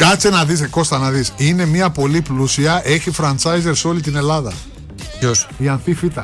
Κάτσε να δεις, Κώστα, να δεις. Είναι μια πολύ πλούσια, έχει franchiser σε όλη την Ελλάδα. Ποιος? Η Ανθή Φίτα.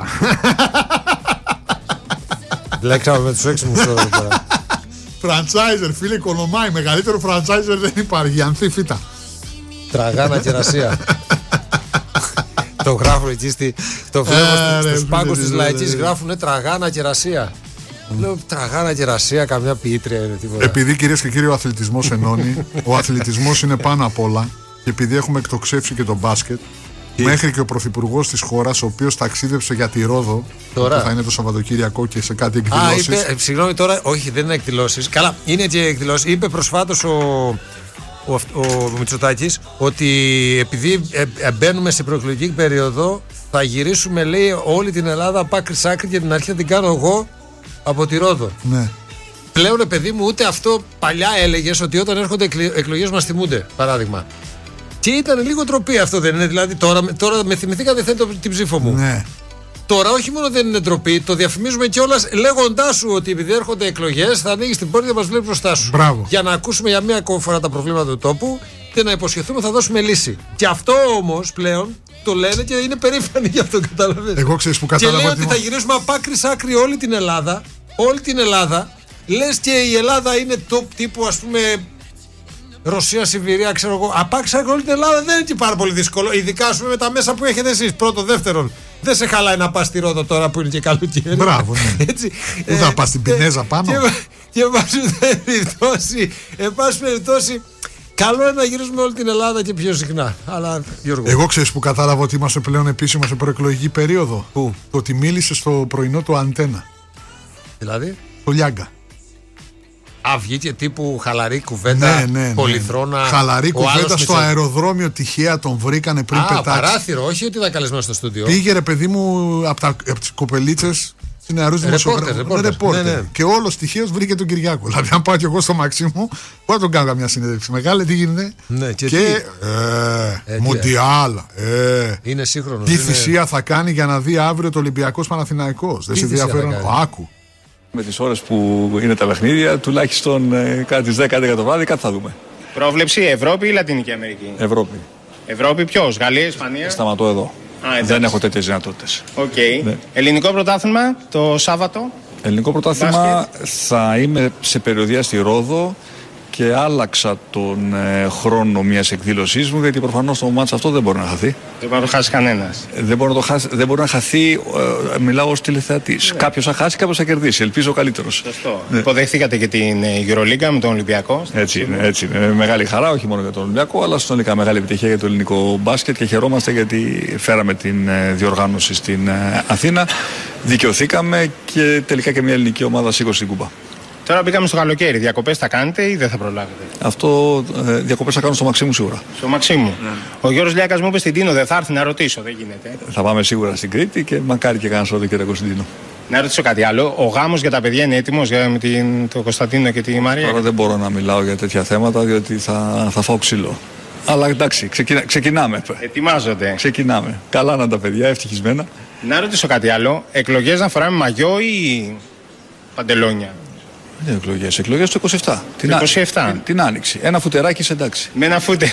Λέξαμε με τους έξιμους τώρα. Franchiser, φίλε, οικονομάει. Μεγαλύτερο franchiser δεν υπάρχει. Η Ανθή Φίτα. Τραγάνα κερασία. Το γράφουν εκεί το βλέπω στους πάγκους της Λαϊκής, γράφουνε τραγάνα κερασία. Λέω τραγάνα κερασία, καμιά ποιήτρια είναι τίποτα. Επειδή, κυρίες και κύριοι, ο αθλητισμός ενώνει, ο αθλητισμός είναι πάνω απ' όλα, και επειδή έχουμε εκτοξεύσει και το μπάσκετ, μέχρι και ο πρωθυπουργός της χώρας, ο οποίος ταξίδεψε για τη Ρόδο, που θα είναι το Σαββατοκύριακο και σε κάτι εκδηλώσεις. Συγγνώμη τώρα, όχι, δεν είναι εκδηλώσεις. Καλά, είναι και εκδηλώσεις. Είπε προσφάτως ο Μητσοτάκης ότι επειδή μπαίνουμε σε προεκλογική περίοδο, θα γυρίσουμε, λέει, όλη την Ελλάδα από άκρη σ' άκρη, και την αρχή θα την κάνω εγώ από τη Ρόδο. Ναι. Πλέον, παιδί μου, ούτε αυτό παλιά έλεγες ότι όταν έρχονται εκλογές μας θυμούνται, παράδειγμα. Και ήταν λίγο ντροπή αυτό, δεν είναι? Δηλαδή τώρα με θυμηθήκατε, θέλετε την ψήφο μου. Ναι. Τώρα όχι μόνο δεν είναι ντροπή, το διαφημίζουμε κιόλας λέγοντάς σου ότι επειδή έρχονται εκλογές θα ανοίγεις την πόρτα και μας βλέπει μπροστά σου. Μπράβο. Για να ακούσουμε για μία ακόμα φορά τα προβλήματα του τόπου και να υποσχεθούμε θα δώσουμε λύση. Και αυτό όμως πλέον το λένε και είναι περήφανοι γι' αυτό, κατάλαβες. Εγώ ξέρεις που κατάλαβα. Και λέει ότι θα γυρίσουμε από άκρη σ' άκρη όλη την Ελλάδα. Όλη την Ελλάδα. Λες και η Ελλάδα είναι top τύπου, ας πούμε, Ρωσία, Σιβηρία, ξέρω εγώ. Από άκρη σ' άκρη όλη την Ελλάδα δεν είναι και πάρα πολύ δύσκολο. Ειδικά, ας πούμε, με τα μέσα που έχετε εσείς. Πρώτο, δεύτερον. Δεν σε χαλάει να πας στη Ρόδο τώρα που είναι και καλοκαίρι. Μπράβο, ναι. Πού θα πας, στην Πινέζα πάνω? Και εν πάση περιπτώσει, καλό είναι να γυρίσουμε όλη την Ελλάδα και πιο συχνά. Αλλά, Γιώργο. Εγώ ξέρεις που κατάλαβα ότι είμαστε πλέον επίσημα σε προεκλογική περίοδο? Πού? Το ότι μίλησε στο πρωινό του Αντένα. Δηλαδή? Το Λιάγκα. Βγήκε τύπου χαλαρή κουβέντα, ναι. πολυθρόνα. Χαλαρή κουβέντα στο αεροδρόμιο, τυχαία τον βρήκανε πριν πετάξει. Παράθυρο, όχι ότι ήταν καλεσμένο στο στούντιο. Πήγε, ρε παιδί μου, από τις κοπελίτσες σε νεαρούς δημοσιογράφους. Ρεπόρτερ. Και όλος τυχαίως βρήκε τον Κυριάκο. Δηλαδή, αν πάω κι εγώ στο Μαξίμου, πού να τον κάνω καμιά συνέντευξη? Μεγάλη, τι γίνεται? Ναι, Μουντιάλ. Είναι σύγχρονο. Τι θυσία θα κάνει για να δει αύριο το Ολυμπιακός Παναθηναϊκός? Δεν σε ενδιαφέρον? Άκου. Με τις ώρες που είναι τα παιχνίδια, τουλάχιστον κάτι τις 10 το βράδυ, κάτι θα δούμε. Πρόβλεψη Ευρώπη ή Λατινική Αμερική? Ευρώπη. Ευρώπη ποιος? Γαλλία, Ισπανία? Σταματώ εδώ. Δεν έχω τέτοιες δυνατότητες. Ναι. Ελληνικό πρωτάθλημα το Σάββατο? Ελληνικό πρωτάθλημα θα είμαι σε περιοδεία στη Ρόδο και άλλαξα τον χρόνο μιας εκδήλωσής μου, γιατί προφανώς το μάτς αυτό δεν μπορεί να χαθεί. Δεν μπορεί να το χάσει κανένας. Δεν μπορεί να χαθεί, μιλάω ως τηλεθεατής. Κάποιος θα χάσει, κάποιος θα κερδίσει. Ελπίζω ο καλύτερος. Σωστό. Υποδεχθήκατε και την Euroliga με τον Ολυμπιακό. Έτσι είναι. Μεγάλη χαρά, όχι μόνο για τον Ολυμπιακό, αλλά συνολικά μεγάλη επιτυχία για το ελληνικό μπάσκετ και χαιρόμαστε γιατί φέραμε την διοργάνωση στην Αθήνα. Δικαιωθήκαμε και τελικά και μια ελληνική ομάδα σήκωσε την κούπα. Τώρα μπήκαμε στο καλοκαίρι. Διακοπές θα κάνετε ή δεν θα προλάβετε? Αυτό διακοπές θα κάνω στο Μαξίμου σίγουρα. Στο Μαξίμου. Ο Γιώργος Λιάκας μου είπε στην Τίνο, δεν θα έρθει να ρωτήσω, δεν γίνεται. Θα πάμε σίγουρα στην Κρήτη και μακάρι και κανένα Σαββατοκύριακο στην Τίνο. Να ρωτήσω κάτι άλλο. Ο γάμος για τα παιδιά είναι έτοιμος με τον Κωνσταντίνο και τη Μαρία? Τώρα δεν μπορώ να μιλάω για τέτοια θέματα διότι θα φάω ξύλο. Αλλά εντάξει, ξεκινάμε. Ετοιμάζονται. Ξεκινάμε. Καλά να τα παιδιά, ευτυχισμένα. Να ρωτήσω κάτι άλλο. Εκλογές να φοράμε μαγιό ή παντελόνια? Δεν είναι εκλογές το 27. Την άνοιξη. Ένα φουτεράκι σε εντάξει. Με ένα φούτερ.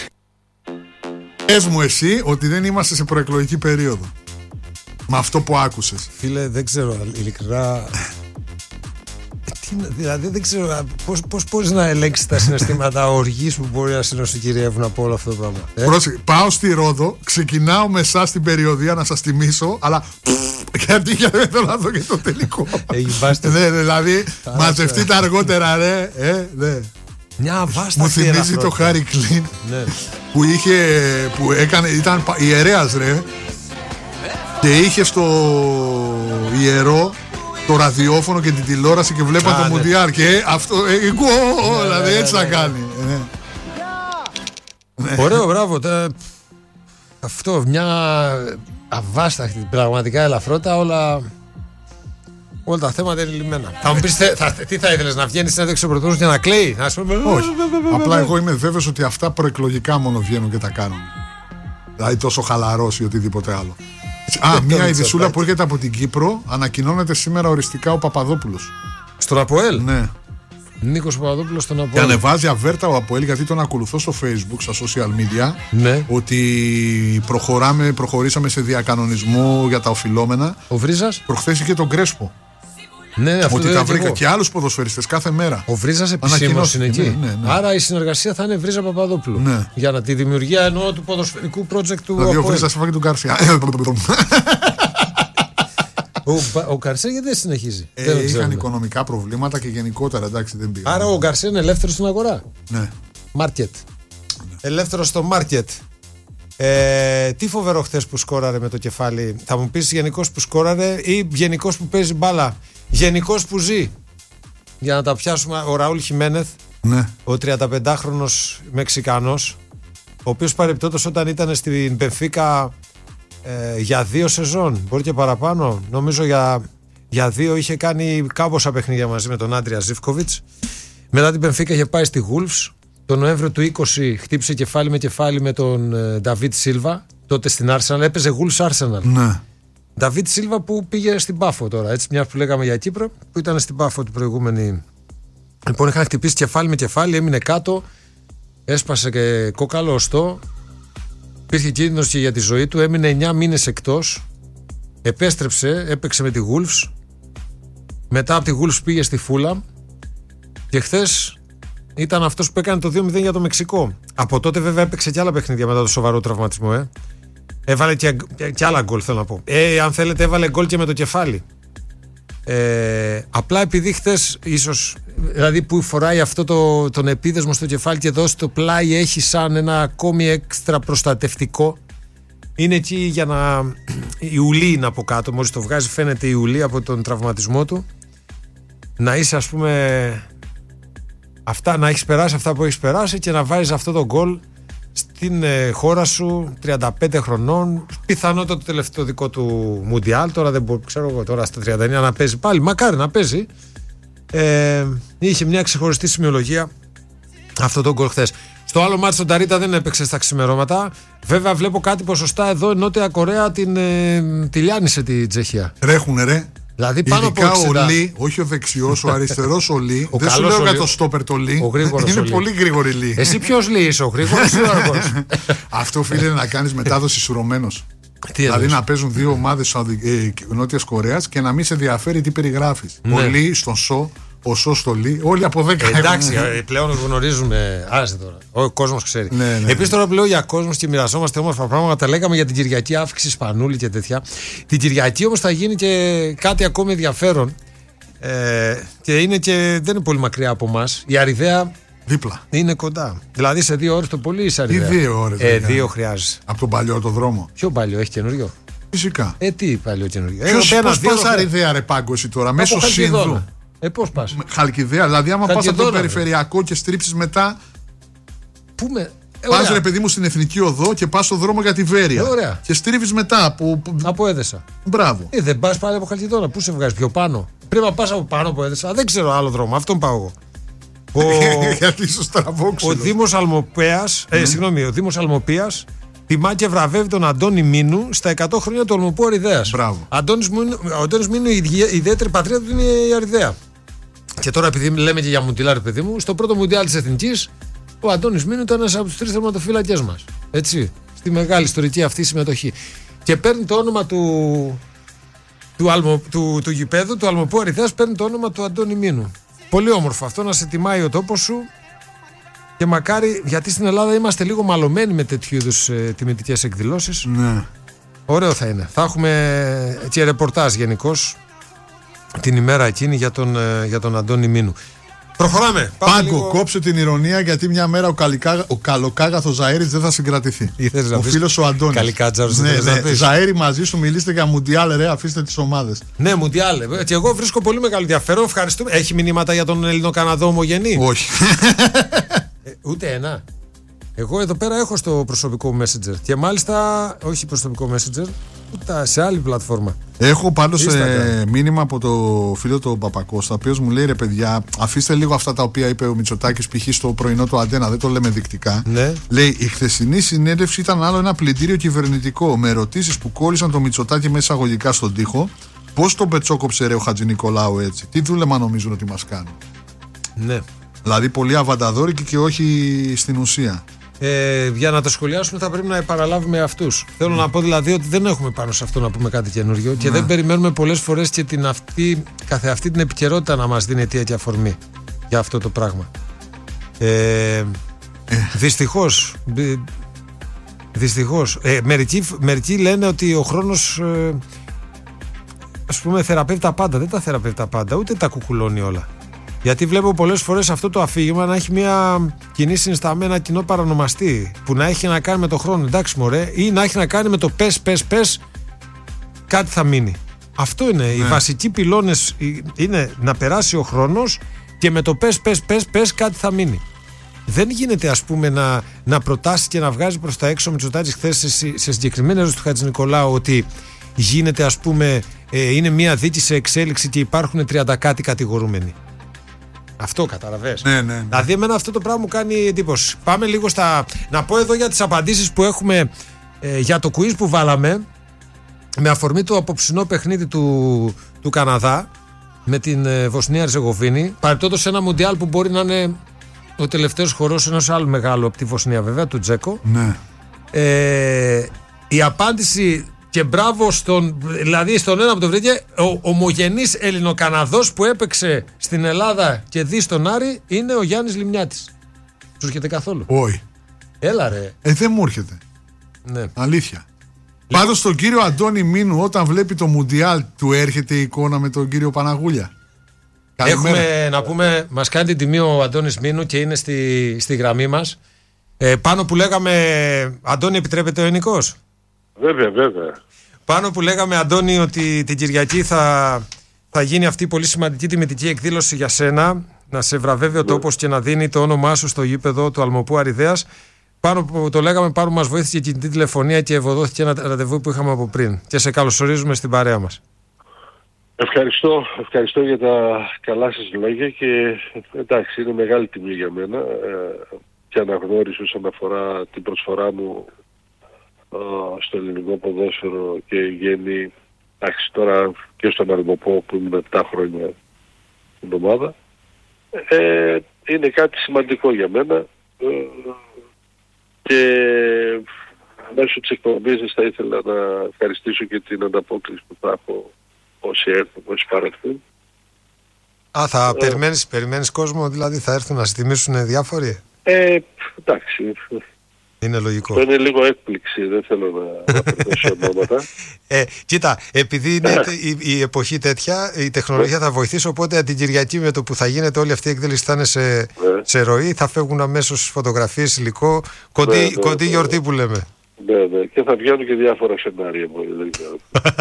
Πες μου εσύ ότι δεν είμαστε σε προεκλογική περίοδο. Με αυτό που άκουσες. Φίλε, δεν ξέρω ειλικρινά. Δηλαδή δεν ξέρω πώς μπορείς να ελέγξεις τα συναισθήματα οργής που μπορεί να συνοστικυριεύουν από όλο αυτό το πράγμα. Πάω στη Ρόδο, ξεκινάω με εσάς στην περιοδία να σας τιμήσω, αλλά γιατί δεν θέλω να δω και το τελικό. Ναι, δηλαδή μαζευτείτε αργότερα, ρε. Μια αβάσταχτη. Μου θυμίζει το Χάρι Κλίν που έκανε, ήταν ιερέας, ρε, και είχε στο ιερό το ραδιόφωνο και την τηλεόραση και βλέπαν το Μουντιάλ και αυτό, δηλαδή έτσι θα κάνει. Ωραίο, μπράβο. Αυτό, μια αβάσταχτη πραγματικά ελαφρότητα, όλα τα θέματα είναι λυμμένα. Θα μου πεις, τι θα ήθελες, να βγαίνεις συνέντευξη πρωτούς και να κλαίει? Όχι, απλά εγώ είμαι βέβαιος ότι αυτά προεκλογικά μόνο βγαίνουν και τα κάνουν. Δηλαδή τόσο χαλαρός ή οτιδήποτε άλλο. Μια ειδισούλα που έρχεται από την Κύπρο. Ανακοινώνεται σήμερα οριστικά ο Παπαδόπουλος. Στον ΑΠΟΕΛ? Ναι. Νίκος Παπαδόπουλος στον Και Απόλλωνα. ανεβάζει αβέρτα ο Αποέλ, γιατί τον ακολουθώ στο Facebook, στα social media. Ναι. Ότι προχωρήσαμε σε διακανονισμό για τα οφειλόμενα. Ο Βρίζας. Προχθές είχε τον Κρέσπο. Ναι, αυτό Ότι το τα είδα βρήκα. εγώ. Και άλλους ποδοσφαιριστές κάθε μέρα. Ο Βρίζας επισήμως Ανακοινώθηκε, είναι εκεί. ναι. Άρα η συνεργασία θα είναι Βρίζα Παπαδόπουλου. Ναι. Για τη δημιουργία εννοώ του ποδοσφαιρικού project του Δηλαδή ο Αποέλ. Βρίζας έφαγε τον Γκαρσία. Ο Γκαρσία γιατί δεν συνεχίζει. Δεν Είχαν ξέρουμε. οικονομικά προβλήματα και γενικότερα, εντάξει, δεν πήγαν. Άρα ο Γκαρσία είναι ελεύθερος στην αγορά. Ναι. Μάρκετ. Ελεύθερος στο μάρκετ. Τι φοβερό χθες που σκόραρε με το κεφάλι. Θα μου πεις γενικός που σκόραρε ή γενικός που παίζει μπάλα. Γενικός που ζει. Για να τα πιάσουμε, ο Ραούλ Χιμένεθ, Ναι. ο 35χρονος Μεξικανός, ο οποίος παρεπτόντως όταν ήταν στην Μπενφίκα για 2 σεζόν, μπορεί και παραπάνω, νομίζω για 2 είχε κάνει κάμποσα παιχνίδια μαζί με τον Άντρια Ζίβκοβιτς. Μετά την Μπενφίκα είχε πάει στη Wolves. Το Νοέμβριο του 20 χτύπησε κεφάλι με κεφάλι με τον Νταβίτ Σίλβα, τότε στην Arsenal, έπαιζε Wolves Arsenal. Ναι. Νταβίτ Σίλβα που πήγε στην Πάφο τώρα, έτσι, μια που λέγαμε για Κύπρο, που ήταν στην Πάφο την προηγούμενη. Λοιπόν, είχαν χτυπήσει κεφάλι με κεφάλι, έμεινε κάτω, έσπασε και κόκαλο οστό, υπήρχε κίνδυνος και για τη ζωή του, έμεινε 9 μήνες εκτός, επέστρεψε, έπαιξε με τη Wolves, μετά από τη Wolves πήγε στη Fulham και χθες ήταν αυτός που έκανε το 2-0 για το Μεξικό. Από τότε βέβαια έπαιξε και άλλα παιχνίδια μετά το σοβαρό τραυματισμό. Έβαλε και άλλα γκολ, θέλω να πω. Αν θέλετε, έβαλε γκολ και με το κεφάλι. Απλά επειδή χθες ίσως, δηλαδή που φοράει αυτό τον επίδεσμο στο κεφάλι και εδώ στο πλάι έχει σαν ένα ακόμη έξτρα προστατευτικό. Είναι εκεί για να. Η ουλή είναι από κάτω. Μόλις το βγάζει, φαίνεται η ουλή από τον τραυματισμό του. Να είσαι, ας πούμε. Να έχεις περάσει αυτά που έχεις περάσει και να βάζεις αυτό το γκολ στην χώρα σου, 35 χρονών, πιθανότατα το τελευταίο δικό του Μουντιάλ. Τώρα δεν μπορώ, ξέρω εγώ τώρα στα 39 να παίζει πάλι. Μακάρι να παίζει. Είχε μια ξεχωριστή σημειολογία αυτό το γκολ χθες. Στο άλλο μάτι στον Ταρίτα δεν έπαιξε στα ξημερώματα. Βέβαια βλέπω κάτι ποσοστά εδώ. Νότια Κορέα τη λιάνισε τη Τσεχία. Ρέχουνε ρε. Δηλαδή πάνω ειδικά από 60... ο Λί, όχι ο δεξιός, ο αριστερός ο Λί. Ο δεν σου καλός λέω ο για Λί. το στόπερ το Λί. Ο γρήγορος είναι ο Λί. πολύ γρήγορη Λί. Εσύ ποιος Λί είσαι, ο γρήγορος ή ο αργός? Αυτό φίλε να κάνεις μετάδοση σουρωμένος. Τι Δηλαδή εννοείς? να παίζουν δύο ομάδες Νότιας Κορέας και να μην σε ενδιαφέρει τι περιγράφεις. Ναι. Ο Λί στον Σο, ο Σο στο Λί, όλοι από 10. Εντάξει, πλέον γνωρίζουμε. Άσε τώρα. Ο κόσμος ξέρει. Ναι. Επίσης τώρα που λέω για κόσμος και μοιραζόμαστε όμορφα πράγματα, τα λέγαμε για την Κυριακή αύξηση Σπανούλη και τέτοια. Την Κυριακή όμως θα γίνει και κάτι ακόμη ενδιαφέρον. Και είναι και δεν είναι πολύ μακριά από εμάς. Η Αριδαία Δίπλα. είναι κοντά. Δηλαδή σε 2 ώρες το πολύ είσαι Αριδαία. Ή 2 ώρες. 2 χρειάζεσαι. Από τον παλιό το δρόμο. Ποιο παλιό, έχει καινούριο? Φυσικά. Τι παλιό καινούριο? Πώς πας Αριδαία ρε Πάγκο εσύ τώρα, μέσω Σύνδου. Πώς πας? Χαλκιδαία, δηλαδή άμα πας από το Χαλκιδόνα, περιφερειακό και στρίψεις μετά. Πού με. Πας ρε παιδί μου στην Εθνική Οδό και πας στο δρόμο για τη Βέρεια. Ωραία. Και στρίβεις μετά. Από Έδεσα. Μπράβο. Δεν πας πάλι από Χαλκιδόνα. Πού σε βγάζει πιο πάνω? Πρέπει να πας από πάνω από Έδεσα. Δεν ξέρω άλλο δρόμο. Αυτόν πάω εγώ. Γιατί ίσως τραβόξυλο. Ο Δήμος Αλμοπέας, ο Δήμος Αλμοπίας τιμά και βραβεύει τον Αντώνη Μίνου στα 100 χρόνια του Αλμοπού Αριδαίας. Μπράβο. Ο Αντώνης Μίνου, η ιδιαίτερη πατρίδα του είναι η Αριδαία. Και τώρα, επειδή λέμε και για Μουντιάλ, παιδί μου, στο πρώτο Μουντιάλ της Εθνικής, ο Αντώνης Μίνου ήταν ένας από τους 3 τερματοφύλακες μας. Έτσι. Στη μεγάλη ιστορική αυτή συμμετοχή. Και παίρνει το όνομα του γηπέδου, του Αλμοπού Αριδαίας, παίρνει το όνομα του Αντώνη Μίνου. Πολύ όμορφο αυτό, να σε τιμάει ο τόπος σου. Και μακάρι, γιατί στην Ελλάδα είμαστε λίγο μαλωμένοι με τέτοιου είδους τιμητικές εκδηλώσεις. Ναι. Ωραίο θα είναι. Θα έχουμε και ρεπορτάζ γενικώς την ημέρα εκείνη για τον Αντώνη Μίνου. Προχωράμε. Πάγκο, κόψε την ηρωνία γιατί μια μέρα ο καλοκάγαθος Ζαέρης δεν θα συγκρατηθεί. Ο φίλος ο Αντώνης. Καλικάτζαρος. Ναι, Ζαέρη μαζί σου, μιλήστε για Μουντιάλ, ρε, αφήστε τις ομάδες. Ναι, Μουντιάλ. Και εγώ βρίσκω πολύ μεγάλο ενδιαφέρον. Ευχαριστούμε. Έχει μηνύματα για τον Ελληνο-Καναδό ομογενή? Όχι. Ούτε ένα. Εγώ εδώ πέρα έχω στο προσωπικό Messenger. Και μάλιστα, όχι προσωπικό Messenger, ούτε σε άλλη πλατφόρμα. Έχω πάντως μήνυμα από το φίλο του Παπακώστα, ο οποίος μου λέει ρε παιδιά, αφήστε λίγο αυτά τα οποία είπε ο Μητσοτάκης π.χ. στο πρωινό του Αντένα, δεν το λέμε δεικτικά. Ναι. Λέει, η χθεσινή συνέντευξη ήταν άλλο ένα πλυντήριο κυβερνητικό με ερωτήσεις που κόλλησαν το Μητσοτάκη μέσα εισαγωγικά στον τοίχο. Πώς τον πετσόκοψε ρε ο Χατζηνικολάου έτσι, τι δούλεμα νομίζουν ότι μας κάνουν? Ναι. Δηλαδή πολύ αβανταδόρικοι και όχι στην ουσία. Για να το σχολιάσουμε θα πρέπει να επαναλάβουμε αυτούς. Θέλω να πω δηλαδή ότι δεν έχουμε πάνω σε αυτό να πούμε κάτι καινούριο και δεν περιμένουμε πολλές φορές και καθε αυτή την επικαιρότητα να μας δίνει αιτία αφορμή για αυτό το πράγμα. Δυστυχώς μερικοί λένε ότι ο χρόνος ας πούμε θεραπεύει τα πάντα. Δεν τα θεραπεύει τα πάντα, ούτε τα κουκουλώνει όλα. Γιατί βλέπω πολλές φορές αυτό το αφήγημα να έχει μια κοινή συνισταμένη, ένα κοινό παρανομαστή που να έχει να κάνει με το χρόνο, εντάξει μωρέ, ή να έχει να κάνει με το πες, κάτι θα μείνει. Αυτό είναι. Οι βασικοί πυλώνες είναι να περάσει ο χρόνος και με το πες, κάτι θα μείνει. Δεν γίνεται ας πούμε να προτάσει και να βγάζει προς τα έξω ο Μητσοτάκης χθες σε συγκεκριμένη ερώτηση του Χατζηνικολάου ότι γίνεται ας πούμε είναι μια δίκη σε εξέλιξη και υπάρχουν 30 κάτι κατηγορούμενοι. Αυτό καταλαβες. Ναι. Δηλαδή εμένα αυτό το πράγμα μου κάνει εντύπωση. Πάμε λίγο να πω εδώ για τις απαντήσεις που έχουμε για το quiz που βάλαμε με αφορμή το απόψινό παιχνίδι του Καναδά με την Βοσνία Ερζεγοβίνη. Παρεπτόντως σε ένα μουντιάλ που μπορεί να είναι ο τελευταίος χορός ενός άλλου μεγάλου από τη Βοσνία βέβαια, του Τζέκο. Ναι. Η απάντηση και μπράβο δηλαδή στον ένα που το βρήκε, ο ομογενής Ελληνοκαναδός που έπαιξε στην Ελλάδα και δει στον Άρη είναι ο Γιάννης Λιμνιάτης. Σου έρχεται καθόλου? Όχι. Έλα ρε. Δεν μου έρχεται. Ναι. Αλήθεια. Πάντως τον κύριο Αντώνη Μίνου όταν βλέπει το Μουντιάλ του έρχεται η εικόνα με τον κύριο Παναγούλια. Έχουμε να πούμε, μας κάνει την τιμή ο Αντώνης Μίνου και είναι στη γραμμή μας. Πάνω που λέγαμε, Αντώνη επιτρέπεται ο ελληνικός? Βέβαια. Πάνω που λέγαμε, Αντώνη, ότι την Κυριακή θα γίνει αυτή η πολύ σημαντική τιμητική εκδήλωση για σένα, να σε βραβεύει ο τόπος και να δίνει το όνομά σου στο γήπεδο του Αλμοπού Αριδέας. Πάνω που το λέγαμε, πάνω που μας βοήθησε η κινητή τηλεφωνία και ευωδόθηκε ένα ραντεβού που είχαμε από πριν. Και σε καλωσορίζουμε στην παρέα μας. Ευχαριστώ για τα καλά σας λόγια και εντάξει, είναι μεγάλη τιμή για μένα και αναγνώριση όσον αφορά την προσφορά μου στο ελληνικό ποδόσφαιρο και γέννη, εντάξει, τώρα και στον Αλμοπό που ήμουν 7 χρόνια στην ομάδα. Είναι κάτι σημαντικό για μένα και μέσω της εκπομπής θα ήθελα να ευχαριστήσω και την ανταπόκριση που θα έχω όσοι έρθουν, όσοι παρελθούν. Θα περιμένεις κόσμο, δηλαδή θα έρθουν να συντιμήσουν διάφοροι? Εντάξει. Είναι λογικό. Αυτό είναι λίγο έκπληξη, δεν θέλω να προτείνω ονόματα. Κοίτα, επειδή είναι η εποχή τέτοια, η τεχνολογία θα βοηθήσει, οπότε την Κυριακή με το που θα γίνεται όλη αυτή η εκδήλωση θα είναι σε ροή, θα φεύγουν αμέσως φωτογραφίες, υλικό, κοντή γιορτή που λέμε. Ναι, και θα βγαίνουν και διάφορα σενάρια μπορεί, δεν ξέρω.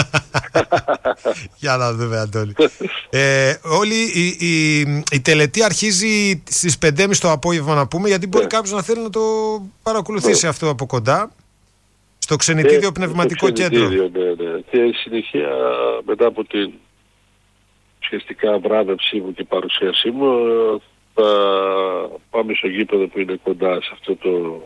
Για να δούμε, Αντώνη. Όλη η τελετή αρχίζει στις 5.30 το απόγευμα να πούμε, γιατί μπορεί κάποιος να θέλει να το παρακολουθήσει αυτό από κοντά στο Ξενιτήριο Πνευματικό Κέντρο. Ναι. Και συνεχεία μετά από την ουσιαστικά βράβευσή μου και παρουσίασή μου θα πάμε στο γήπεδο που είναι κοντά σε αυτό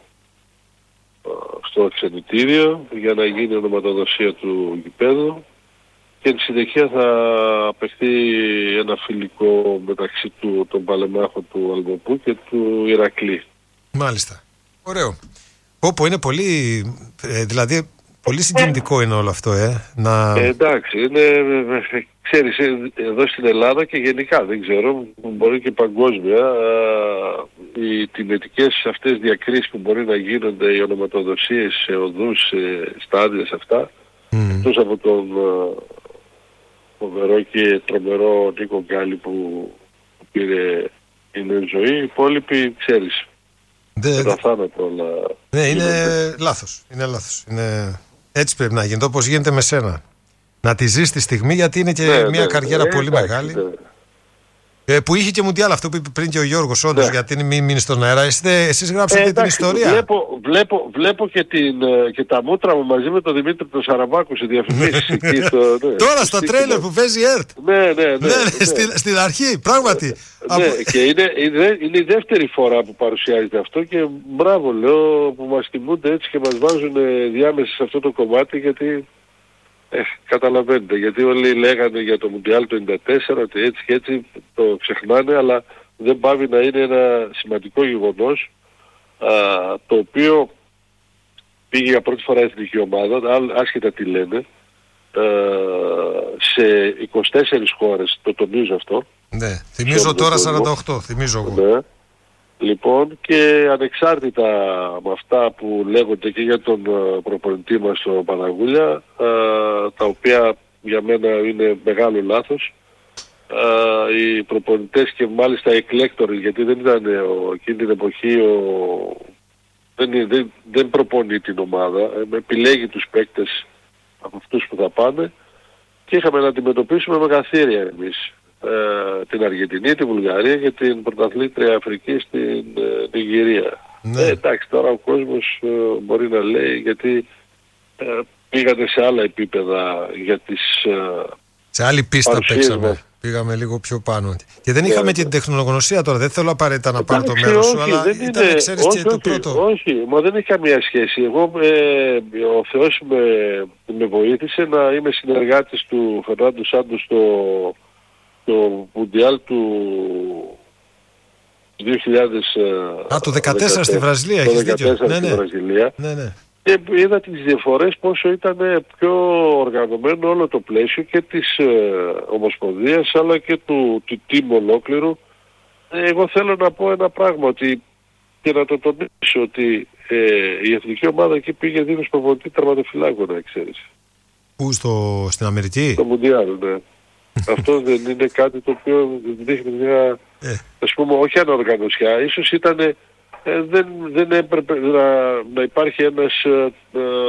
στο ξενιτήριο για να γίνει η ονοματοδοσία του γηπέδου και στη συνεχεία θα απεχθεί ένα φιλικό μεταξύ των παλεμάχων του Αλμοπού και του Ηρακλή. Μάλιστα. Ωραίο. Όπου είναι πολύ, δηλαδή πολύ συγκινητικό είναι όλο αυτό, εντάξει, είναι, ξέρεις, εδώ στην Ελλάδα και γενικά, δεν ξέρω, μπορεί και παγκόσμια, οι τιμητικές αυτές διακρίσεις που μπορεί να γίνονται, οι ονοματοδοσίες σε οδούς, σε στάδια, σε αυτά, εκτός από τον φοβερό και τρομερό Νίκο Γκάλη που πήρε η νέα ζωή, οι υπόλοιποι, ξέρεις, με τα θάνατο όλα. Ναι, είναι λάθος. Έτσι πρέπει να γίνεται, όπως γίνεται με σένα. Να τη ζεις τη στιγμή, γιατί είναι και μια καριέρα πολύ μεγάλη. Που είχε και Μουντιάλ, αυτό που είπε πριν και ο Γιώργος, όντως, γιατί μην μείνει στον αέρα. Εσείς γράψατε την ιστορία. Βλέπω και τα μούτρα μου μαζί με τον Δημήτρη τον Σαραμπάκου σε διαφημίσεις. Τώρα στα τρέιλερ που παίζει η ΕΡΤ. Ναι. Στην αρχή, πράγματι. Και είναι η δεύτερη φορά που παρουσιάζεται αυτό και μπράβο, λέω, που μας τιμούνται έτσι και μας βάζουν διάμεσα σε αυτό το κομμάτι, γιατί καταλαβαίνετε, γιατί όλοι λέγανε για το Μουντιάλ το 94 ότι έτσι και έτσι το ξεχνάνε, αλλά δεν πάβει να είναι ένα σημαντικό γεγονός, το οποίο πήγε για πρώτη φορά η εθνική ομάδα, άσχετα τι λένε, σε 24 χώρες, το τονίζω αυτό. Ναι, θυμίζω τώρα 48, θυμίζω εγώ. Ναι. Λοιπόν, και ανεξάρτητα με αυτά που λέγονται και για τον προπονητή μας τον Παναγούλια, τα οποία για μένα είναι μεγάλο λάθος, οι προπονητές και μάλιστα εκλέκτοροι, γιατί δεν ήταν εκείνη την εποχή δεν προπονεί την ομάδα, επιλέγει τους παίκτες από αυτούς που θα πάνε, και είχαμε να αντιμετωπίσουμε μεγαθύρια εμείς την Αργεντινή, τη Βουλγαρία και την πρωταθλήτρια Αφρική στην Νιγηρία. Ναι. Εντάξει, τώρα ο κόσμος μπορεί να λέει γιατί πήγατε σε άλλα επίπεδα για τις σε άλλη πίστα παίξαμε. Πήγαμε λίγο πιο πάνω. Και δεν είχαμε και την τεχνογνωσία τώρα. Δεν θέλω απαραίτητα να πάρω το μέρος σου, αλλά ήταν, ξέρεις, το πρώτο. Όχι, μα δεν έχει καμία σχέση. Εγώ, ο Θεός με βοήθησε να είμαι συνεργάτης του Φερνάντο Σάντος στο Μουντιάλ του 2000. Το 14 στη Βραζιλία, έχεις δίκιο. Στη Βραζιλία. Ναι. Και είδα τις διαφορές πόσο ήταν πιο οργανωμένο όλο το πλαίσιο και της Ομοσπονδίας αλλά και του team ολόκληρου. Εγώ θέλω να πω ένα πράγμα, ότι, και να το τονίσω, ότι η εθνική ομάδα εκεί πήγε δίνος προπονητή τερματοφυλάκου, να ξέρεις. Πού, στην Αμερική? Στο Μουντιάλ, ναι. Αυτό δεν είναι κάτι το οποίο δείχνει μια, ας πούμε, όχι ανοργανωσιά. Ίσως ήταν, δεν έπρεπε να υπάρχει ένας